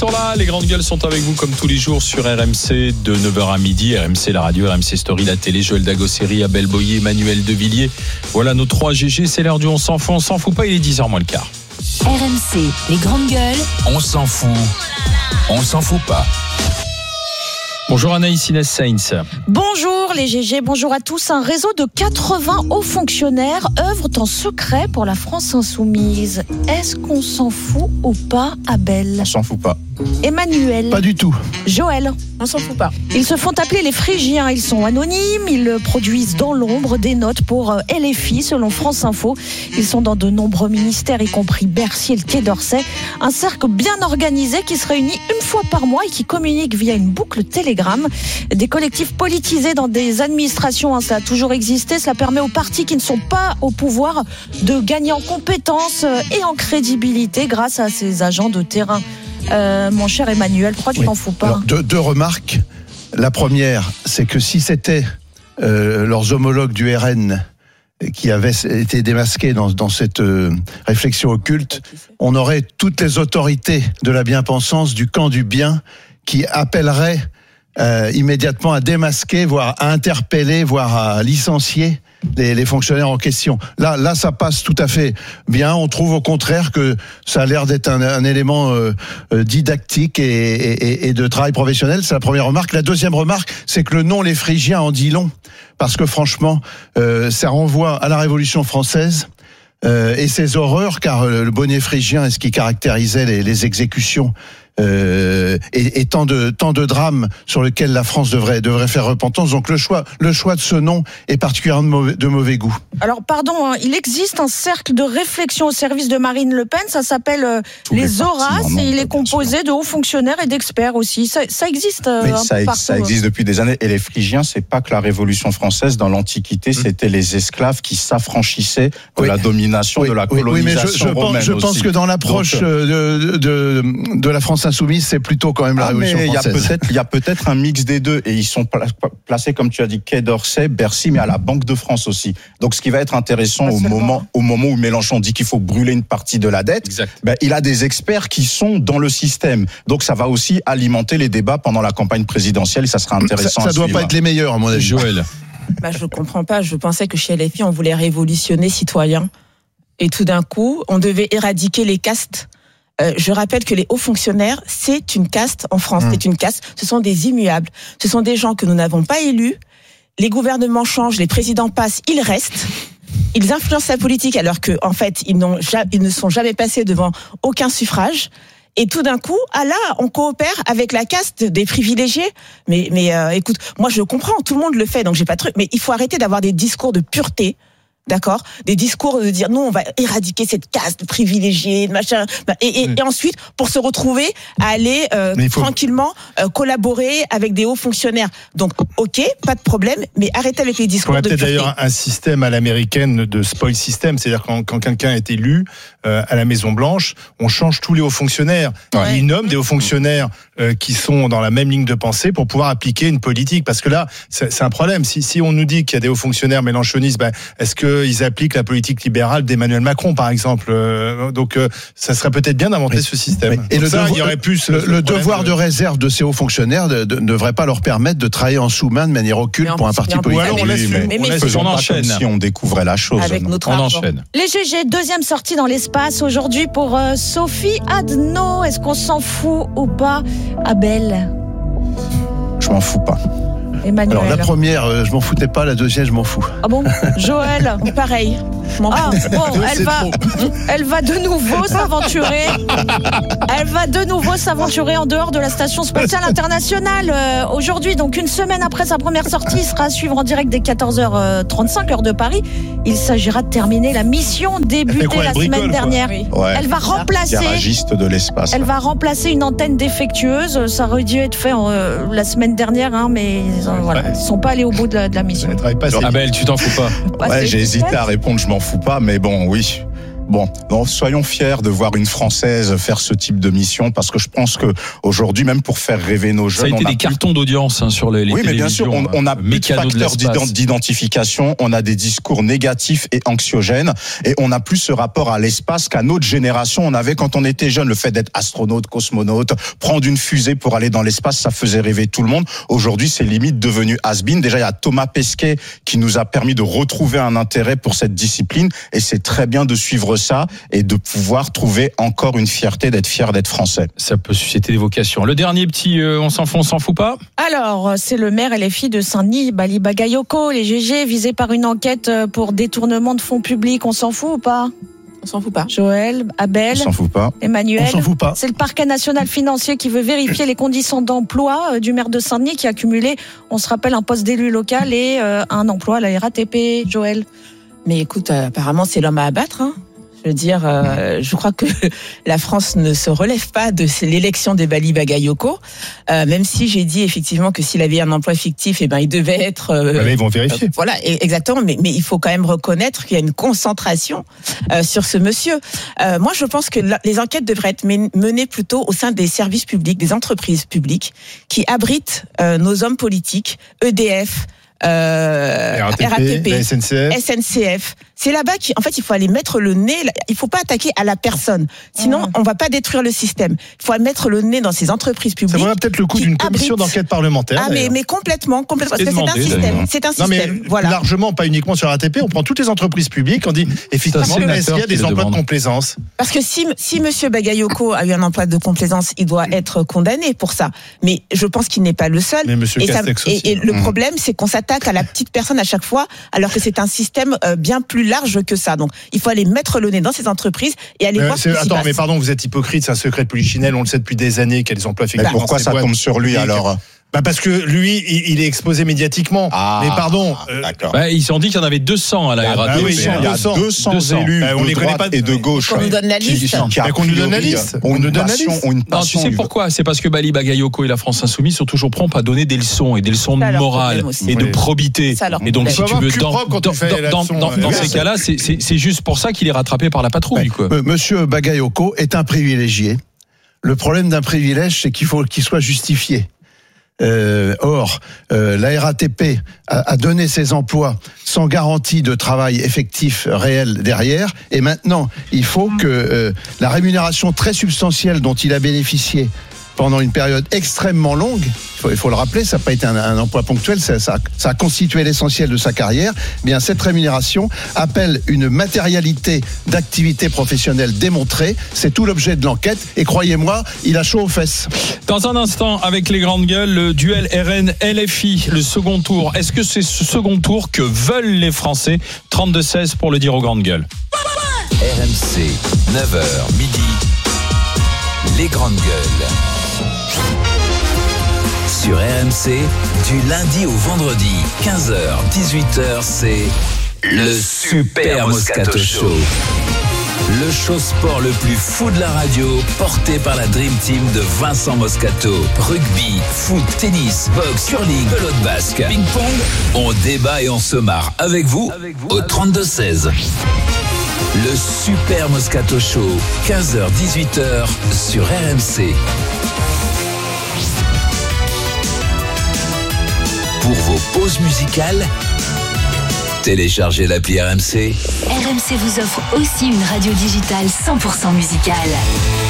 Là, les grandes gueules sont avec vous comme tous les jours sur RMC de 9h à midi. RMC, la radio, RMC Story, la télé, Joël Dagosseri, Abel Boyer, Emmanuel Devilliers. Voilà nos 3 GG, c'est l'heure du on s'en fout pas, il est 10h moins le quart. RMC, les grandes gueules. On s'en fout pas. Bonjour Anaïs Inès Sainz. Bonjour les GG, bonjour à tous. Un réseau de 80 hauts fonctionnaires œuvrent en secret pour la France insoumise. Est-ce qu'on s'en fout ou pas, Abel ? On s'en fout pas. Emmanuel ? Pas du tout. Joël ? On s'en fout pas. Ils se font appeler les Phrygiens, ils sont anonymes, ils produisent dans l'ombre des notes pour LFI selon France Info. Ils sont dans de nombreux ministères, y compris Bercy et le Quai d'Orsay. Un cercle bien organisé qui se réunit une fois par mois et qui communique via une boucle Telegram. Des collectifs politisés dans des administrations, ça a toujours existé. Cela permet aux partis qui ne sont pas au pouvoir de gagner en compétences et en crédibilité grâce à ces agents de terrain. Mon cher Emmanuel, pourquoi tu t'en fous pas ? Alors, deux remarques. La première, c'est que si c'était leurs homologues du RN qui avaient été démasqués dans cette réflexion occulte, on aurait toutes les autorités de la bien-pensance du camp du bien qui appelleraient immédiatement à démasquer, voire à interpeller, voire à licencier les fonctionnaires en question. Là, ça passe tout à fait bien. On trouve au contraire que ça a l'air d'être un élément didactique et de travail professionnel. C'est la première remarque. La deuxième remarque, c'est que le nom les Phrygiens en dit long, parce que franchement, ça renvoie à la Révolution française. Et ses horreurs, car le bonnet phrygien est ce qui caractérisait les exécutions et tant de drames sur lesquels la France devrait faire repentance. Donc le choix de ce nom est particulièrement de mauvais goût. Alors pardon, il existe un cercle de réflexion au service de Marine Le Pen, ça s'appelle les Horaces, et il est composé de hauts fonctionnaires et d'experts aussi. Ça existe ça existe depuis des années. Et les Phrygiens, c'est pas que la Révolution française. Dans l'Antiquité, c'était les esclaves qui s'affranchissaient de la domination, de la colonisation romaine. Je pense que dans l'approche de la France insoumise, c'est plutôt quand même la Révolution française. Il y a peut-être un mix des deux, et ils sont placés, comme tu as dit, Quai d'Orsay, Bercy, mais à la Banque de France aussi. Donc ce qui va être intéressant au moment où Mélenchon dit qu'il faut brûler une partie de la dette, il a des experts qui sont dans le système. Donc ça va aussi alimenter les débats pendant la campagne présidentielle, et ça sera intéressant. Ça doit pas être les meilleurs, à mon avis. Joël. Je comprends pas. Je pensais que chez LFI, on voulait révolutionner citoyens. Et tout d'un coup, on devait éradiquer les castes. Je rappelle que les hauts fonctionnaires, c'est une caste en France. C'est une caste. Ce sont des immuables. Ce sont des gens que nous n'avons pas élus. Les gouvernements changent, les présidents passent, ils restent. Ils influencent la politique alors que, en fait, ils ne sont jamais passés devant aucun suffrage. Et tout d'un coup, là, on coopère avec la caste des privilégiés. Mais écoute, moi je comprends, tout le monde le fait, donc j'ai pas de truc. Mais il faut arrêter d'avoir des discours de pureté. D'accord, des discours de dire non, on va éradiquer cette caste privilégiée, machin, et ensuite pour se retrouver à aller tranquillement collaborer avec des hauts fonctionnaires. Donc ok, pas de problème, mais arrêtez avec les discours de pureté. Il y a peut-être d'ailleurs un système à l'américaine de spoil system, c'est-à-dire quand quelqu'un est élu à la Maison Blanche, on change tous les hauts fonctionnaires. Ouais. Ils nomment des hauts fonctionnaires qui sont dans la même ligne de pensée pour pouvoir appliquer une politique. Parce que là, c'est un problème. Si on nous dit qu'il y a des hauts fonctionnaires mélenchonistes, est-ce qu'ils appliquent la politique libérale d'Emmanuel Macron, par exemple? Donc, ça serait peut-être bien d'inventer ce système. Et il y aurait plus le devoir de réserve de ces hauts fonctionnaires ne devrait pas leur permettre de travailler en sous-main de manière occulte pour un parti politique. Ou alors on enchaîne. Si on découvrait la chose. Avec notre on argent. enchaîne. Les GG, deuxième sortie dans l'espace aujourd'hui pour Sophie Adno. Est-ce qu'on s'en fout ou pas, Abel? Je m'en fous pas. Emmanuel. Alors la première, je m'en foutais pas, la deuxième, je m'en fous. Ah bon? Joël? Pareil. Elle va de nouveau s'aventurer. Elle va de nouveau s'aventurer en dehors de la station spatiale internationale. Aujourd'hui, donc une semaine après sa première sortie, il sera à suivre en direct dès 14h35 heure de Paris. Il s'agira de terminer la mission débutée la semaine dernière. Ouais. Elle va remplacer. Garagiste de l'espace. Elle va remplacer une antenne défectueuse. Ça aurait dû être fait la semaine dernière, mais ils sont pas allés au bout de la mission. Abel, tu t'en fous pas? Ouais, j'ai hésité à répondre, je m'en fous pas, mais bon, oui. Bon, soyons fiers de voir une Française faire ce type de mission, parce que je pense que aujourd'hui, même pour faire rêver nos jeunes, ça a été des cartons d'audience sur les oui, télévisions. Mais bien sûr, on a plus de facteurs d'identification, on a des discours négatifs et anxiogènes, et on n'a plus ce rapport à l'espace qu'à notre génération on avait quand on était jeune. Le fait d'être astronaute, cosmonaute, prendre une fusée pour aller dans l'espace, ça faisait rêver tout le monde. Aujourd'hui, c'est limite devenu has-been. Déjà, il y a Thomas Pesquet qui nous a permis de retrouver un intérêt pour cette discipline, et c'est très bien de suivre ça et de pouvoir trouver encore une fierté d'être fier d'être français. Ça peut susciter des vocations. Le dernier petit, on s'en fout pas. Alors, c'est le maire LFI de Saint-Denis, Bali Bagayoko, les GG, visés par une enquête pour détournement de fonds publics. On s'en fout ou pas? On s'en fout pas. Joël, Abel, on s'en fout pas. Emmanuel, on s'en fout pas. C'est le parquet national financier qui veut vérifier les conditions d'emploi du maire de Saint-Denis qui a cumulé, on se rappelle, un poste d'élu local et un emploi à la RATP. Joël. Mais écoute, apparemment c'est l'homme à abattre. Je veux dire, je crois que la France ne se relève pas de l'élection de Bali Bagayoko, même si j'ai dit effectivement que s'il avait un emploi fictif, il devait être. Là, ils vont vérifier. Voilà, exactement. Mais il faut quand même reconnaître qu'il y a une concentration sur ce monsieur. Moi, je pense que les enquêtes devraient être menées plutôt au sein des services publics, des entreprises publiques qui abritent nos hommes politiques, EDF. RATP, la SNCF. C'est là-bas qu'en fait il faut aller mettre le nez. Il faut pas attaquer à la personne, sinon on va pas détruire le système. Il faut mettre le nez dans ces entreprises publiques. Ça vaut peut-être le coup d'une commission d'enquête parlementaire. Mais complètement. Parce que c'est un système. Non, mais voilà. Largement, pas uniquement sur RATP. On prend toutes les entreprises publiques. On dit effectivement, est-ce qu'il y a des emplois de complaisance? Parce que si Monsieur Bagayoko a eu un emploi de complaisance, il doit être condamné pour ça. Mais je pense qu'il n'est pas le seul. Mais Monsieur Castex aussi. Et le problème, c'est qu'on s'attaque à la petite personne à chaque fois, alors que c'est un système bien plus large que ça. Donc, il faut aller mettre le nez dans ces entreprises et aller voir ce qui s'y passe. Mais pardon, vous êtes hypocrite, c'est un secret de polichinelle, on le sait depuis des années, qu'il y a des emplois fictifs. Mais pourquoi ça tombe sur lui alors? Parce que lui, il est exposé médiatiquement. Mais pardon. D'accord. Ils ont dit qu'il y en avait 200 à la RATP. Il y a 200 élus de droite et de gauche. Qu'on nous donne la liste. Qu'on nous donne la liste. Non, tu sais pourquoi? C'est parce que Bali Bagayoko et la France Insoumise sont toujours prompts à donner des leçons et des leçons de morale et de probité. Et donc, si tu veux, dans ces cas-là, c'est juste pour ça qu'il est rattrapé par la patrouille. Monsieur Bagayoko est un privilégié. Le problème d'un privilège, c'est qu'il faut qu'il soit justifié. Or, la RATP a donné ses emplois sans garantie de travail effectif réel derrière, et maintenant, il faut que la rémunération très substantielle dont il a bénéficié pendant une période extrêmement longue, il faut le rappeler, ça n'a pas été un emploi ponctuel, ça a constitué l'essentiel de sa carrière. Bien, cette rémunération appelle une matérialité d'activité professionnelle démontrée. C'est tout l'objet de l'enquête. Et croyez-moi, il a chaud aux fesses. Dans un instant, avec les grandes gueules, le duel RN-LFI, le second tour. Est-ce que c'est ce second tour que veulent les Français? 32-16 pour le dire aux grandes gueules. RMC, 9h, midi, les grandes gueules. Sur RMC, du lundi au vendredi, 15h, 18h, c'est le Super Moscato Show. Le show sport le plus fou de la radio, porté par la Dream Team de Vincent Moscato. Rugby, foot, tennis, boxe, curling, pelote basque, ping-pong. On débat et on se marre avec vous au 32-16. Le Super Moscato Show, 15h-18h sur RMC. Pour vos pauses musicales, téléchargez l'appli RMC. RMC vous offre aussi une radio digitale 100% musicale.